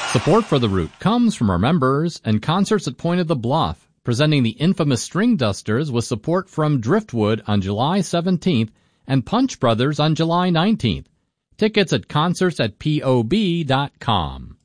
Support for The Root comes from our members and concerts at Point of the Bluff, presenting the infamous String Dusters with support from Driftwood on July 17th and Punch Brothers on July 19th. Tickets at concerts@pob.com.